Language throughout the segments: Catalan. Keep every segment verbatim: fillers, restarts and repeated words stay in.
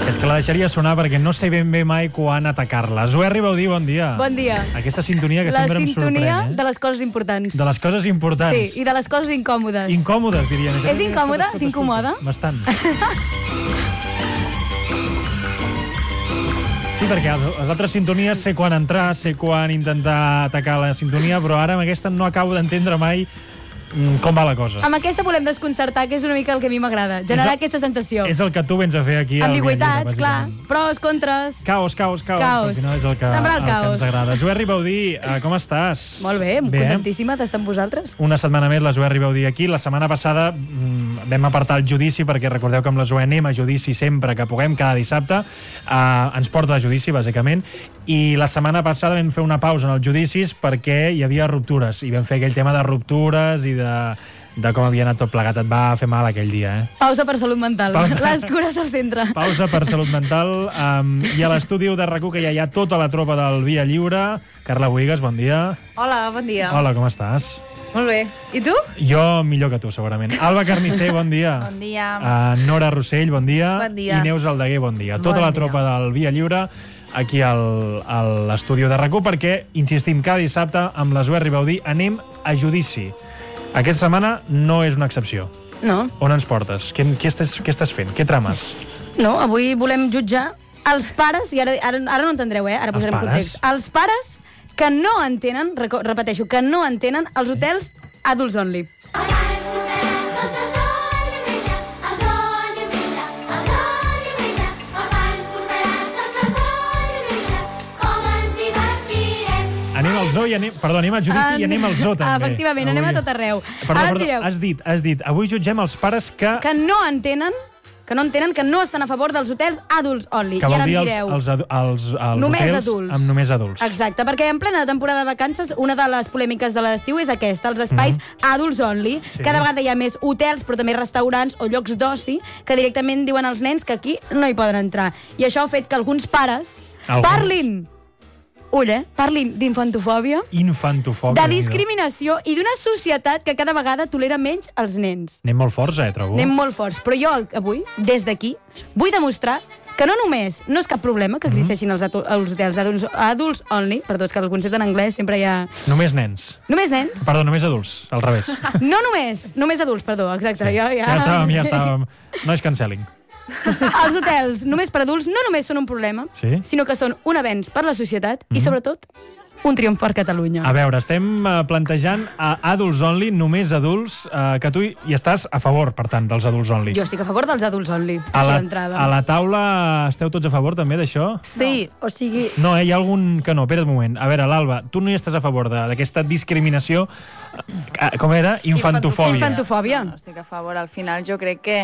És que la deixaria sonar perquè no sé ben bé mai quan atacar-la. Zoè Ribaudí, bon dia. Bon dia. Aquesta sintonia que la sempre em sorprèn. La eh? sintonia de les coses importants. De les coses importants. Sí, i de les coses incòmodes. Incòmodes, dirien. És incòmoda? T'incomoda? Bastant. Sí, perquè les altres sintonies sé quan entrar, sé quan intentar atacar la sintonia, però ara amb aquesta no acabo d'entendre mai com va la cosa. Amb aquesta volem desconcertar, que és una mica el que a mi m'agrada, generar el, aquesta sensació. És el que tu vens a fer aquí. Ambigüitats, clar, pros, contres... Caos, caos, caos. Caos. No és el que, Sembrar el, el caos. que ens agrada. Zoè Ribaudí, uh, com estàs? Molt bé, bé contentíssima d'estar amb vosaltres. Una setmana més la Zoè Ribaudí aquí. La setmana passada mm, vam apartar el judici, perquè recordeu que amb la Zoè anem a judici sempre que puguem, cada dissabte. Uh, ens porta a judici, bàsicament. I la setmana passada vam fer una pausa en els judicis perquè hi havia ruptures. I vam fer aquell tema de ruptures i de... de com havia anat tot plegat. Et va fer mal aquell dia, eh? Pausa per salut mental. Pausa. Les cures al centre. Pausa per salut mental. Um, I a l'estudi de RAC u, que ja hi ha tota la tropa del Via Lliure. Carla Buigas, bon dia. Hola, bon dia. Hola, com estàs? Molt bé. I tu? Jo millor que tu, segurament. Alba Carnicer, bon dia. Bon dia. Uh, Nora Rossell, bon dia. Bon dia. I Neus Aldeguer, bon dia. Tota bon la tropa dia. del Via Lliure aquí al, a l'estudi de RAC u, perquè, insistim, cada dissabte amb la Zoè Ribaudí anem a judici. Aquesta setmana no és una excepció. No. On ens portes? Què, què, estàs, què estàs fent? Què trames? No, avui volem jutjar els pares, i ara, ara, ara no entendreu, eh? Ara posarem context. Els pares que no entenen, repeteixo, que no entenen els hotels adults only. Anem al zoo i anem... Perdó, anem al judici i anem al zoo, també. Efectivament, avui. anem a tot arreu. Perdó, Ara perdó, direu... has dit, has dit, avui jutgem els pares que... Que no entenen, que no entenen, que no estan a favor dels hotels adults only. Que I vol ara em dir direu... els, els, els, els només hotels adults. amb només adults. Exacte, perquè en plena temporada de vacances una de les polèmiques de l'estiu és aquesta, els espais mm-hmm. adults only. Sí. Cada vegada hi ha més hotels, però també restaurants o llocs d'oci que directament diuen als nens que aquí no hi poden entrar. I això ha fet que alguns pares alguns. parlin... Ull, eh? Parlin d'infantofòbia, Infantofòbia. de discriminació i d'una societat que cada vegada tolera menys els nens. Anem molt forts, eh, trobo. Anem molt forts. Però jo avui, des d'aquí, vull demostrar que no només no és cap problema que existeixin els, els hotels adults, adults only, perdó, és que el concepte en anglès sempre hi ha... Només nens. Només nens. Perdó, només adults, al revés. No només, només adults, perdó, exacte. Sí. Ja, ja... ja estàvem, ja estàvem. No és cancelling. Els hotels només per adults no només són un problema, sí? sinó que són un avenç per la societat mm-hmm. i, sobretot, un triomf per Catalunya. A veure, estem uh, plantejant a adults only, només adults, uh, que tu hi estàs a favor, per tant, dels adults only. Jo estic a favor dels adults only, a la, d'entrada. A la taula esteu tots a favor també d'això? Sí, no. o sigui... No, eh, hi ha algun que no. Espera't un moment. A veure, l'Alba, tu no hi estàs a favor d'aquesta discriminació, uh, com era? Infantofòbia. Infantofòbia. No, no estic a favor. Al final jo crec que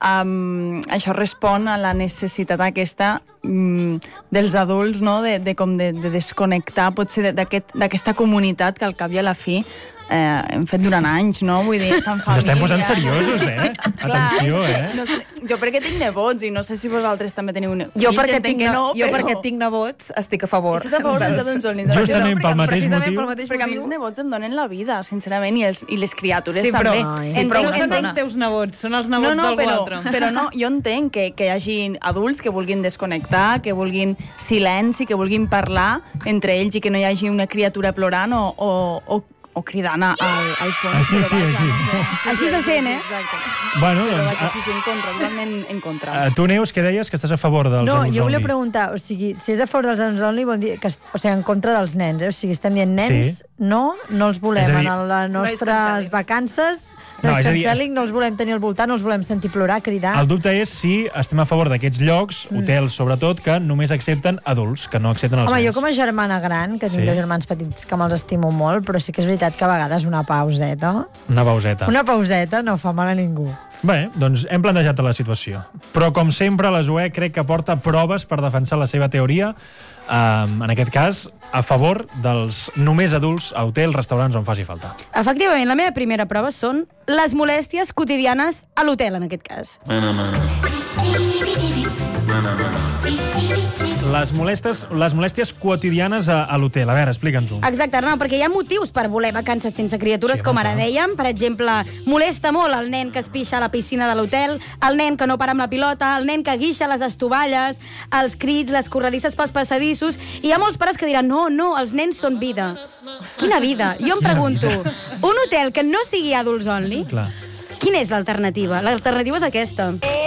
um, això respon a la necessitat aquesta um, dels adults, no?, de, de, com de, de desconnectar, potser d'aquesta aquest, comunitat que al cap i a la fi eh, hem fet durant anys, no? Vull dir, estan família... Ens estem posant seriosos, eh? Atenció, eh? No sé, jo perquè tinc nebots i no sé si vosaltres també teniu nebots. Jo perquè tinc, que no, jo però... perquè tinc nebots estic a favor. Estàs a favor dels adults only? Justament pel mateix motiu. Pel mateix perquè a mi els nebots em donen la vida, sincerament, i, els, i les criatures sí, però, també. Sí, però no són els teus nebots, són els nebots no, no, d'algú però, altre. Però no, jo entenc que, que hi hagi adults que vulguin desconnectar, que vulguin silenci, que vulguin parlar entre ells i que no hi hagi una criatura plorant o, o, o, o cridant al, al fons. Ah, sí, sí, així. Així se sent, eh? Exacte. Bueno, però doncs... vaja, sí, sí, en contra, totalment en contra. Uh, tu, Neus, què deies? Que estàs a favor dels no, adults only? No, jo volia preguntar, o sigui, si és a favor dels adults only, vol dir que, o sigui, en contra dels nens, eh? O sigui, estem dient nens, sí. no, no els volem dir, en les nostres no vacances, no, no és cancel·ling, no els volem tenir al voltant, no els volem sentir plorar, cridar. El dubte és si estem a favor d'aquests llocs, mm. hotels sobretot, que només accepten adults, que no accepten els Home, nens. jo com a germana gran, que tinc sí. dos germans petits que me'ls estimo molt, però sí que és veritat que a vegades una pauseta... Una pauseta. Una pauseta no fa mal a ningú. Bé, doncs hem plantejat la situació. Però, com sempre, la Zoè crec que porta proves per defensar la seva teoria, um, en aquest cas, a favor dels només adults a hotels, restaurants, on faci falta. Efectivament, la meva primera prova són les molèsties quotidianes a l'hotel, en aquest cas. les, molestes, les molèsties quotidianes a, a l'hotel. A veure, explica'ns-ho. Exacte, no, perquè hi ha motius per voler vacances sense criatures, Sí, com home, ara clar. dèiem. Per exemple, molesta molt el nen que es pixa a la piscina de l'hotel, el nen que no para amb la pilota, el nen que guixa les estovalles, els crits, les corredisses pels passadissos... I hi ha molts pares que diran, no, no, els nens són vida. Quina vida? Jo em pregunto, un hotel que no sigui adults only, Clar. quina és l'alternativa? L'alternativa és aquesta.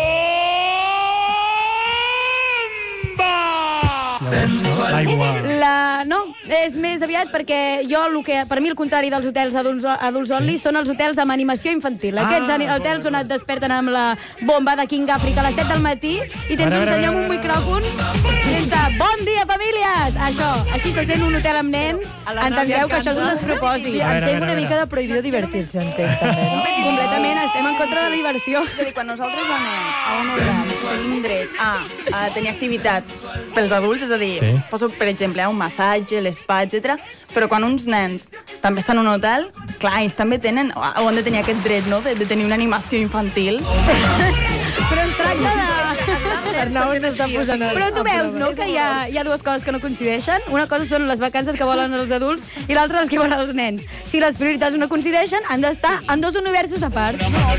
L'aigua... La... No, és més aviat perquè jo, el que, per mi, el contrari dels hotels adults, adults only són els hotels amb animació infantil. Ah, Aquests ani- hotels on et desperten amb la bomba de King Africa a les set del matí i tens A veure, un a senyor amb veure, un a micròfon sense bon dia, famílies! Això, així se sent un hotel amb nens. Entendreu que això és un despropòsit. Sí, A veure, a entenc veure, una a mica veure. de prohibició divertir-se, entenc, també, no? Completament, estem en contra de la diversió. És a dir, quan nosaltres anem a un hotel, tenim dret a, a tenir activitats pels adults, és a dir, Sí. poso, per exemple, a un massatge, l'espa, etcètera. Però quan uns nens també estan en un hotel, clar, ells també tenen, o han de tenir aquest dret, no?, de, de tenir una animació infantil. Però es tracta de... Arnau s'està posant... Però tu veus, no?, que hi ha, hi ha dues coses que no coincideixen. Una cosa són les vacances que volen els adults i l'altra les que volen els nens. Si les prioritats no coincideixen, han d'estar en dos universos a part.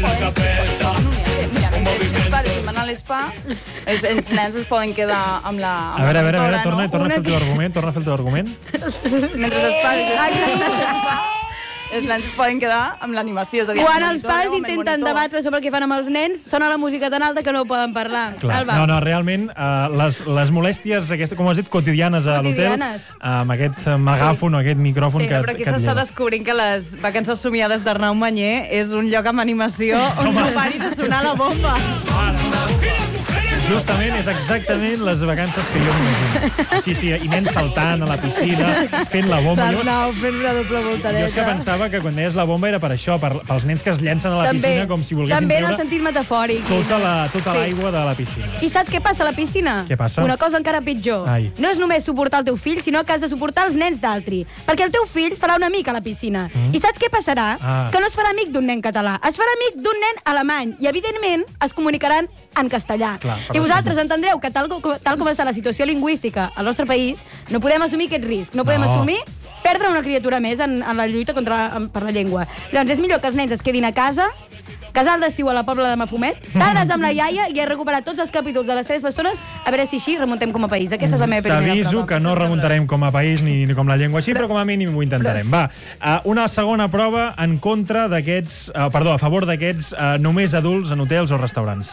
Mira, mentre els pares van a l'espa, els, els nens es poden quedar amb la... Amb A veure, a veure, a veure, la torna, no? torna a fer el Una teu argument, torna a fer el teu argument. Mentre els pares estan a l'espa, els nens es poden quedar amb l'animació. És a dir, Quan amb el els monitor, pares amb el intenten monitor. debatre sobre el que fan amb els nens, sona la música tan alta que no poden parlar. Clar. Salva. No, no, realment, uh, les, les molèsties, aquesta, com has dit, quotidianes a l'hotel, Quotidianes. amb aquest eh, megàfon o aquest micròfon Sí, que, però aquí que et s'està lleva. descobrint que les vacances somiades d'Arnau Manyer és un lloc amb animació on no pari de sonar la bomba. Justament és exactament les vacances que jo m'imagino. Sí, sí, i nens saltant a la piscina, fent la bomba. Jo, L'Arnau fent una doble voltareta. jo és que pensava que quan deies la bomba era per això, per, pels nens que es llencen a la piscina com si volguessin també en el treure sentit metafòric. tota la- tota Sí. l'aigua de la piscina. I saps què passa a la piscina? Què passa? Una cosa encara pitjor. Ai. No és només suportar el teu fill, sinó que has de suportar els nens d'altri. Perquè el teu fill farà un amic a la piscina. Mm. I saps què passarà? Ah. Que no es farà amic d'un nen català, es farà amic d'un nen alemany. I, evidentment, es comunicaran en castellà. Clar, per I vosaltres entendreu que tal com, tal com està la situació lingüística al nostre país, no podem assumir aquest risc. No podem No. assumir perdre una criatura més en, en la lluita contra, en, per la llengua. Llavors, és millor que els nens es quedin a casa, casal d'estiu a la Pobla de Mafumet, tardes amb la iaia i he recuperat tots els capítols de les tres persones, a veure si així remuntem com a país. Aquesta és la meva primera T'aviso prova. que no remuntarem com a país ni, ni com la llengua així, però com a mínim ho intentarem. Va, uh, una segona prova en contra d'aquests... Uh, perdó, a favor d'aquests uh, només adults en hotels o restaurants.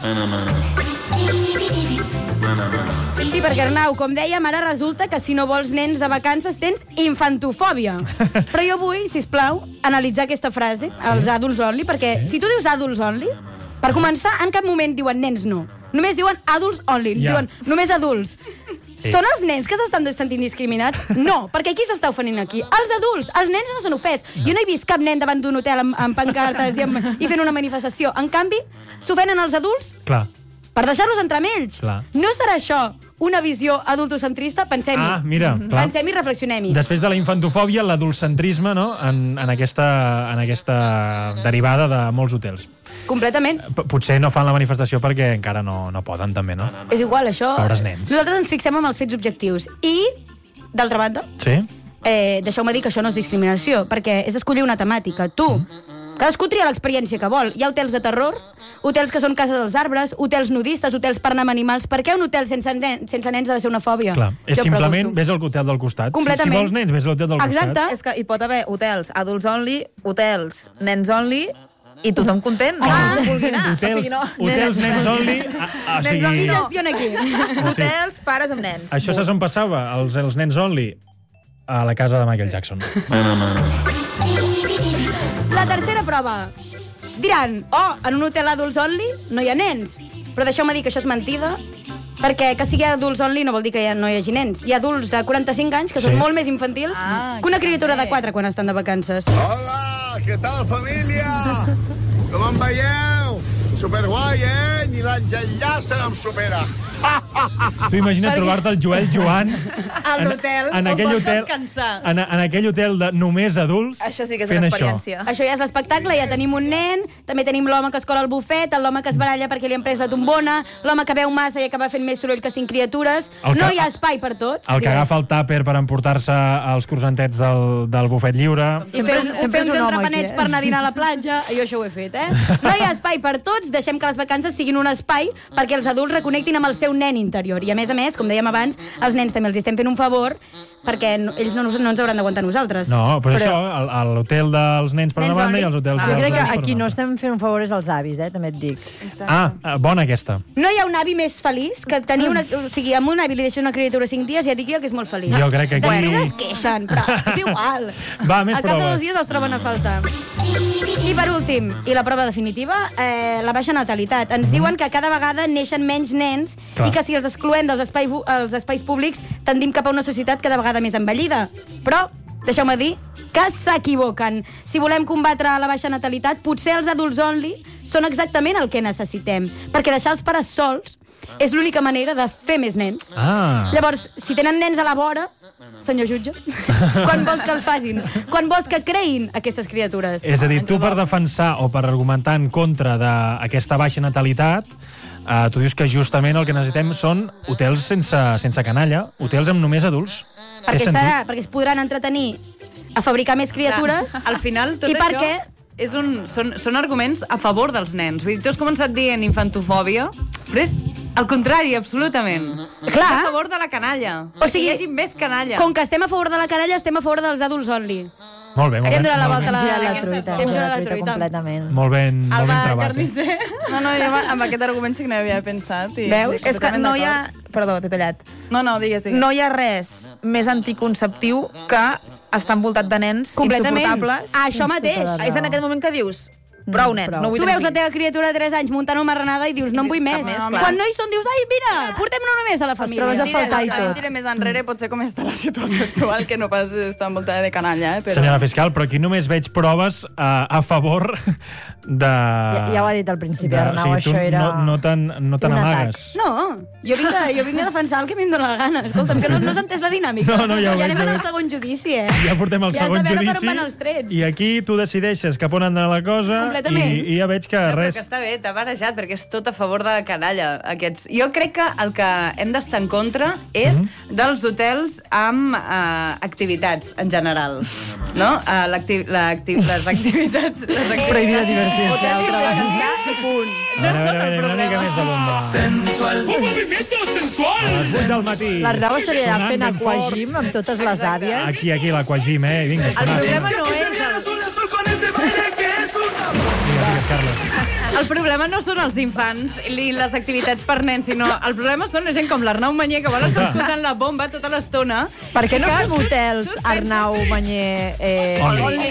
Sí, perquè Arnau, com dèiem, ara resulta que si no vols nens de vacances tens infantofòbia. Però jo vull, sisplau, analitzar aquesta frase, els adults only, perquè si tu dius adults only, per començar, en cap moment diuen nens no. Només diuen adults only, Ja. diuen només adults. Sí. Són els nens que s'estan sentint discriminats? No, perquè qui s'està ofenent aquí? Els adults. Els nens no s'han ofès. No. Jo no he vist cap nen davant d'un hotel amb, amb pancartes i, amb, i fent una manifestació. En canvi, s'ofenen els adults Clar. per deixar-los entrar amb ells. Clar. No serà això una visió adultocentrista? Pensem-hi. Ah, mira, clar. Pensem-hi i reflexionem-hi. Després de la infantofòbia, l'adultcentrisme, no?, en, en, aquesta, en aquesta derivada de molts hotels. Completament. P Potser no fan la manifestació perquè encara no, no poden, també, no? És igual, això... Pobres nens. Nosaltres ens fixem en els fets objectius. I, d'altra banda, Sí? eh, deixeu-me dir que això no és discriminació, perquè és escollir una temàtica. Tu, mm. cadascú tria l'experiència que vol. Hi ha hotels de terror, hotels que són cases dels arbres, hotels nudistes, hotels per anar amb animals. Per què un hotel sense, nen, sense nens ha de ser una fòbia? Clar. És Jo em simplement, pregunto. vés al hotel del costat. Si, si Completament. vols nens, vés a l'hotel del Exacte. costat. És que hi pot haver hotels adults only, hotels nens only, i tothom content. Ah. No vulgui anar. Hotels, O sigui, no. hotels nens only... A, a, o Nens only sigui, Qui no. gestiona aquí? Hotels, pares amb nens. això saps on passava? Els, els nens only? A la casa de Michael Jackson. La tercera prova. Diran, oh, en un hotel adults only no hi ha nens. Però deixeu-me dir que això és mentida, perquè que sigui adults only no vol dir que ja no hi hagi nens. Hi ha adults de quaranta-cinc anys que Sí. són molt més infantils Ah, que una que criatura bé. de quatre quan estan de vacances. Hola, què tal, família? Com em veieu? Superguai, eh? Ni l'Àngel Llàcer em supera. Tu imagina trobar-te el Joel Joan a l'hotel en, en aquell on hotel, vols descansar. En, en aquell hotel de només adults. Això sí que és fent una experiència. Això. això ja és l'espectacle, ja tenim un nen, també tenim l'home que es cola al bufet, l'home que es baralla perquè li han pres la tombona, l'home que veu massa i acaba fent més soroll que cinc criatures. Que, no hi ha espai per tots. El que agafa el tàper per emportar-se els croissantets del, del bufet lliure. I fer, sempre fer uns entrepanets eh? per anar a dinar a la platja, jo això ho he fet, eh? No hi ha espai per tots, deixem que les vacances siguin un espai perquè els adults reconnectin amb el seu nen interior. I a més a més, com dèiem abans, els nens també els estem fent un favor perquè no, ells no, no ens hauran d'aguantar nosaltres. No, però, però... això, l'hotel dels nens per una banda i els hotels ah, dels jo crec que nens aquí no estem fent un favor és als avis, eh? També et dic. Exacte. Ah, bona aquesta. No hi ha un avi més feliç que tenir una... O sigui, amb un avi li deixes una criatura cinc dies i ja dic jo que és molt feliç. Jo crec que aquí... Després es queixen, però és igual. Va, més proves. Al cap de dos dies els troben a faltar. I per últim, i la prova definitiva, eh, la baixa natalitat. Ens mm. diuen que cada vegada neixen menys nens Clar. i que si els excloem dels espais, els espais públics tendim cap a una societat cada vegada més envellida. Però, deixeu-me dir, que s'equivoquen. Si volem combatre la baixa natalitat, potser els adults only són exactament el que necessitem. Perquè deixar els pares sols és l'única manera de fer més nens. Ah. Llavors, si tenen nens a la vora, senyor jutge, quan vols que els facin? Quan vols que creïn aquestes criatures? És a dir, tu per defensar o per argumentar en contra d'aquesta baixa natalitat, uh, tu dius que justament el que necessitem són hotels sense, sense canalla, hotels amb només adults. Perquè, serà, perquè es podran entretenir a fabricar més criatures. Clar. Al final, tot I això... perquè És un, són, són arguments a favor dels nens. Vull dir, tu has començat dient infantofòbia, però és al contrari, absolutament. Clar. A favor de la canalla. O sigui, que hi hagi més canalla. Com que estem a favor de la canalla, estem a favor dels adults only. Molt bé, molt bé. Hem donat la volta a la, la, la truita, hem la la truita completament. Molt ben, molt ben trebat. Eh? No, no, jo amb aquest argument sí que no hi havia pensat. I Veus? És que no hi ha... Perdó, t'he tallat. No, no, digues, digues. No hi ha res més anticonceptiu que estar envoltat de nens insuportables. Ah, això mateix. És en aquest moment que dius... Prou, nens, no vull Tu veus la fills. teva criatura de tres anys muntant una marranada i dius, no en vull més. més, Quan no hi són, dius, ai, mira, portem-ne una més a la família. trobes a faltar i tot. Diré més enrere, potser com està la situació actual, que no pas està envoltada de canalla. Eh, però... Senyora fiscal, però aquí només veig proves uh, a favor de... Ja, ja ho ha dit al principi, de, Arnau, o sigui, això era... No, no te'n no te n'amagues. No, jo vinc, a, jo vinc a defensar el que a mi em dóna la gana. Escolta'm, que no, no s'ha entès la dinàmica. No, no, ja ho ja veig, anem ja al veig. segon judici, eh? Ja portem el Ja has segon de veure per judici on van els trets. i aquí tu decideixes cap on anda la cosa i, i ja veig que No, res... però que està bé, t'ha barejat, perquè és tot a favor de la canalla. Aquests. Jo crec que el que hem d'estar en contra és mm -hmm. dels hotels amb uh, activitats, en general. No? Uh, l'acti l'acti les activitats... Les activitats... Prohibida divertir-se. Hotels per descansar i punt. A veure, a veure, a veure, una mica més de bomba. Sensual. Un movimiento sensual. A les vuit del matí. L'Arnau estaria allà sonant fent ben fort. aquagym amb totes les àvies. Aquí, aquí, l'aquagym, eh? Vinga, El sonant. problema no és... Azul, azul con este baile que es una... Digues, digues, Carles. El problema no són els infants i les activitats per nens, sinó el problema són la gent com l'Arnau Manyer, que vol estar escoltant la bomba tota l'estona. Per què no fem hotels, Arnau, Manyer... Eh... Only.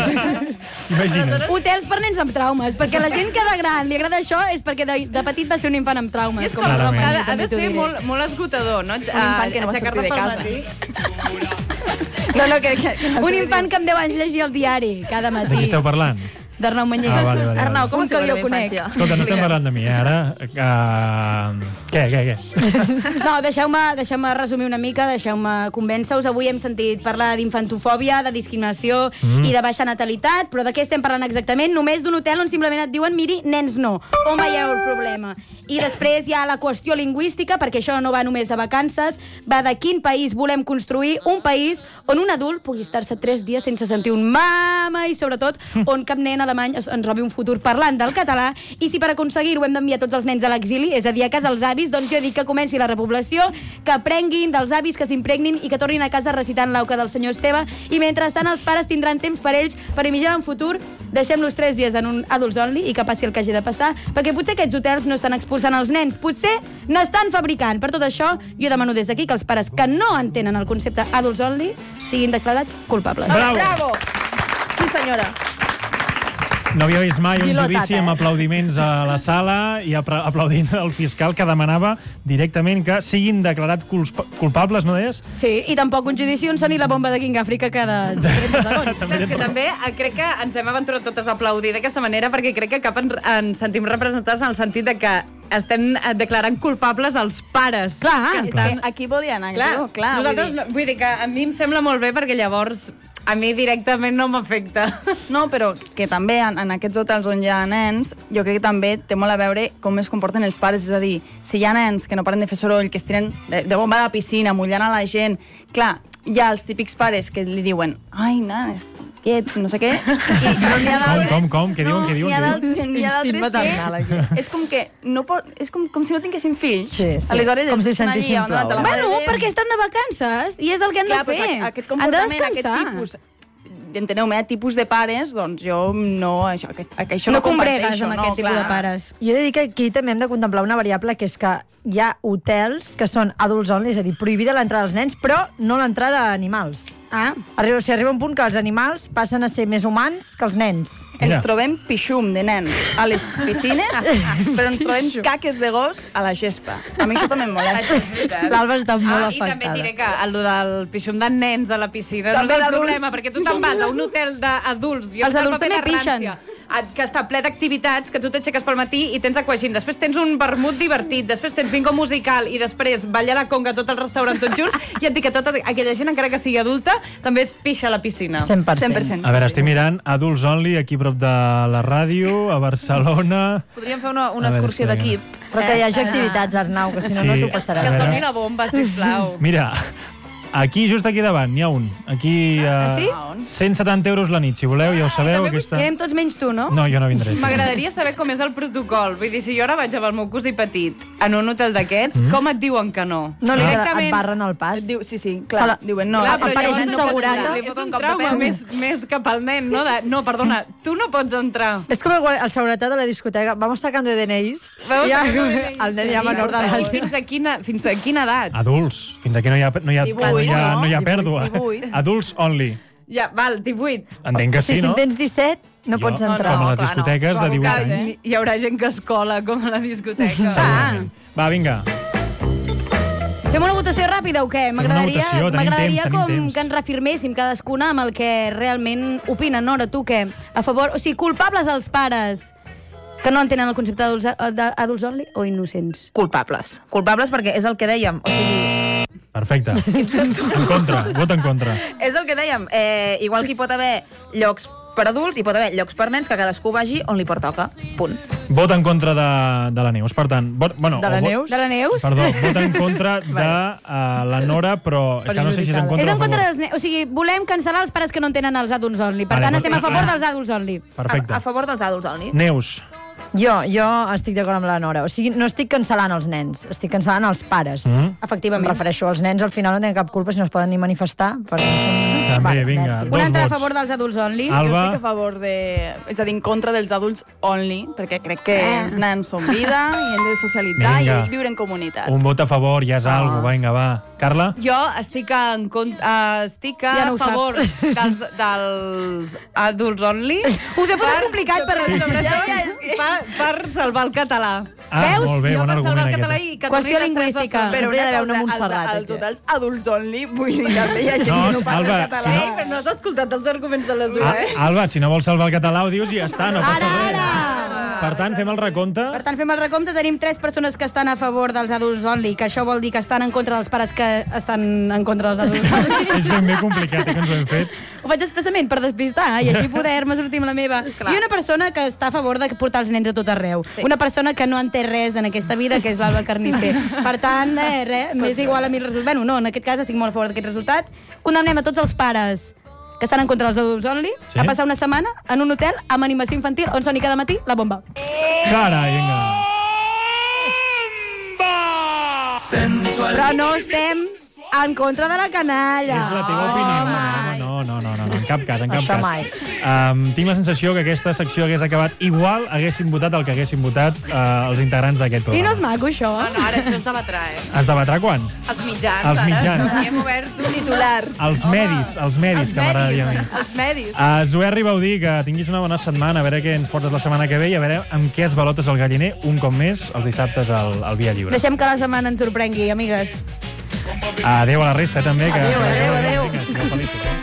Imagina't. Hotels per nens amb traumes, perquè la gent que de gran li agrada això és perquè de, de petit va ser un infant amb traumes. I és com, Clarament. ha, de- ha de ser molt, molt esgotador, no? Un infant que no va sortir de casa. No, no, que, que, que Un infant que amb deu anys llegia el diari cada De qui matí. esteu parlant? D'Arnau Manyer. Ah, vale, vale, Arnau, com Un ha sigut que la jo teva conec. infància? Escolta, no estem parlant de mi, eh, ara. Uh, què, què, què? No, deixeu-me deixeu resumir una mica, deixeu-me convèncer-us. Avui hem sentit parlar d'infantofòbia, de discriminació mm. i de baixa natalitat, però de què estem parlant exactament? Només d'un hotel on simplement et diuen, miri, nens no. On veieu el problema? I després hi ha la qüestió lingüística, perquè això no va només de vacances, va de quin país volem construir, un país on un adult pugui estar-se tres dies sense sentir un mama i, sobretot, on cap nen alemany ens robi un futur parlant del català. I si per aconseguir-ho hem d'enviar tots els nens a l'exili, és a dir, a casa els avis, doncs jo dic que comenci la repoblació, que aprenguin dels avis, que s'impregnin i que tornin a casa recitant l'auca del senyor Esteve. I mentrestant els pares tindran temps per ells per imaginar un futur. Deixem-los tres dies en un adults only i que passi el que hagi de passar, perquè potser aquests hotels no estan expulsant els nens, potser n'estan fabricant. Per tot això, jo demano des d'aquí que els pares que no entenen el concepte adults only siguin declarats culpables. Bravo! Bravo! Sí, senyora. No havia vist mai un judici amb aplaudiments a la sala i aplaudint el fiscal que demanava directament que siguin declarats culpables, no deies? Sí, i tampoc un judici on soni la bomba de King Africa cada trenta segons. És que també crec que ens hem aventurat totes a aplaudir d'aquesta manera perquè crec que cap ens sentim representats en el sentit de que estem declarant culpables els pares. Clar, que estan... aquí volia anar. Clar, clar nosaltres, vull dir... vull dir que a mi em sembla molt bé perquè llavors a mi directament no m'afecta. No, però que també en, en aquests hotels on hi ha nens, jo crec que també té molt a veure com es comporten els pares. És a dir, si hi ha nens que no paren de fer soroll, que es tiren de, de bomba a la piscina, mullant a la gent... Clar, hi ha els típics pares que li diuen ai, nanes, quiet, no sé què... I, però n'hi ha com, com, com? Què diuen, què diuen? N'hi ha d'altres que... És com que... No pot, és com, com si no tinguessin fills. Sí, sí. Aleshores, com si sentissin prou. Bueno, perquè estan de vacances i és el que han Clar, de fer. Pues, aquest comportament, aquest tipus... Enteneu-me, eh, tipus de pares, doncs jo no... Això, això no no combregues amb no, aquest tipus clar. de pares. Jo he de dir que aquí també hem de contemplar una variable, que és que hi ha hotels que són adults only, és a dir, prohibida l'entrada dels nens, però no l'entrada d'animals. Ah. Arriba, o sigui, arriba un punt que els animals passen a ser més humans que els nens. Ens trobem pixum de nens a les piscines, però ens trobem caques de gos a la gespa. A mi això també em molesta. L'Alba està molt ah, afectada. I també diré que el del pixum de nens a la piscina també no és el problema, perquè tu te'n vas a un hotel d'adults i els adults també pixen. Que està ple d'activitats, que tu t'aixeques pel matí i tens aquagym, després tens un vermut divertit, després tens bingo musical i després balla la conga tot el restaurant tots junts, i et dic que tota aquella gent, encara que sigui adulta, també es pixa a la piscina. cent per cent. cent per cent. A veure, estic mirant Adults Only, aquí prop de la ràdio, a Barcelona... Podríem fer una, una excursió d'equip. Però que hi hagi activitats, Arnau, que si no, Sí, no t'ho passaràs. Que soni la bomba, sisplau. Mira, aquí, just aquí davant, n'hi ha un. Aquí, uh, sí? cent setanta euros la nit, si voleu, ja ho sabeu. Aquesta... Serem tots menys tu, no? No, jo no vindré. Sí. M'agradaria saber com és el protocol. Vull dir, si jo ara vaig amb el meu cosí petit en un hotel d'aquests, mm. com et diuen que no? No, li Directament... et barren el pas. Diu, sí, sí, clar, la... diuen no. Clar, però apareix llavors un no pots segurata. entrar. És un trauma més, més cap al nen, no? De, no, perdona, tu no pots entrar. És com el, el seguretat de la discoteca. Vamos sacando de D N Is. Vamos Ja, sacando de D N Is. el nen ja menor d'edat. Fins a quina, fins a quina edat? Adults. Fins aquí no hi ha, no hi ha, divuit, no hi ha, no? no hi ha pèrdua. divuit. Adults Only. Ja, val, divuit. Entenc que sí, Si no? tens disset, no pots Jo, entrar. Com a les clar, no. discoteques de divuit Que anys. hi haurà gent que es cola com a la discoteca. Segurament. Va, vinga. Fem una votació ràpida o què? M'agradaria votació, tenim m'agradaria temps, tenim com temps. que ens reafirméssim cadascuna amb el que realment opinen. Nora, tu què? A favor... O sigui, culpables els pares que no entenen el concepte d'adults d'adults only o innocents? Culpables. Culpables perquè és el que dèiem. O sigui, Perfecte. En contra, vot en contra. és el que dèiem. Eh, igual que hi pot haver llocs per adults, hi pot haver llocs per nens, que cadascú vagi on li pertoca. Punt. Vot en contra de, de la Neus. Per tant, vot, bueno, De la o vot- Neus? De la Neus? Perdó, vot en contra de uh, la Nora, però és que no sé si és en contra És o en a contra favor. dels nens. O sigui, volem cancel·lar els pares que no entenen els adults only. Per Vale, tant, doncs- estem a favor ah. dels adults only. Perfecte. A, a favor dels adults only. Neus. Jo, jo estic d'acord amb la Nora. O sigui, no estic cancel·lant els nens, estic cancel·lant els pares. Mm. Em Efectivament. refereixo als nens, al final no tenen cap culpa si no es poden ni manifestar. Però no són... També, vinga. merci. Dos Un altre a vots. favor dels adults only. Alba. Jo estic a favor de... És a dir, en contra dels adults only, perquè crec que Eh. els nens són vida i hem de socialitzar i, Vinga. i viure en comunitat. Un vot a favor, ja és ah. algo. Vinga, va. Carla? Jo estic, en cont... uh, estic a Ja no ho sap. favor dels, dels adults only. Us he posat complicat per... per, Ja, ja, sobretot, per, per salvar el català. Ah, Veus? molt bé, Jo bon per salvar argument el català aquest. i que Qüestió tornin les tres lingüística. bessons. Però hauria d'haver una cosa, Montserrat, Els, els aquí. hotels adults only, vull dir, també hi ha gent No, que no parla Alba, català. si no- Ei, però no has escoltat els arguments de la Ah, Zoe, eh? Alba, si no vols salvar el català ho dius i ja està, no passa Ara, res. ara! Per tant, fem el recompte. Per tant, fem el recompte. Tenim tres persones que estan a favor dels adults only, que això vol dir que estan en contra dels pares que estan en contra dels adults only. És ben bé complicat, eh, que ens ho hem fet. Ho faig expressament per despistar i així poder-me sortir amb la meva. Clar. I una persona que està a favor de portar els nens a tot arreu. Sí. Una persona que no en té res en aquesta vida, que és l'Alba Carnicer. Per tant, eh, res, m'és igual a mi el resultat. Bueno, no, en aquest cas estic molt a favor d'aquest resultat. Condemnem a tots els pares que estan en contra dels adults only Sí. a passar una setmana en un hotel amb animació infantil on soni cada matí la bomba. Carai, vinga. Però no estem en contra de la canalla. És la teva opinió, home, no. No, no, no, no, no, en cap cas, en cap Això cas. mai. Um, tinc la sensació que aquesta secció hagués acabat igual, haguessin votat el que haguessin votat uh, els integrants d'aquest I no programa. és maco, això. No, no, ara això es debatrà, eh? Es debatrà quan? Els mitjans, Els mitjans. ara. Hem obert titulars. Els medis, els medis, que m'agradaria a mi. Els medis. Uh, Zoè Ribaudí, que tinguis una bona setmana, a veure què ens portes la setmana que ve i a veure amb què es balotes el galliner un cop més els dissabtes al, al Via Lliure. Deixem que la setmana ens sorprengui, amigues. Adéu a la resta, també. Que... Adéu, adéu, adéu. Vinga, sigueu feliços, eh?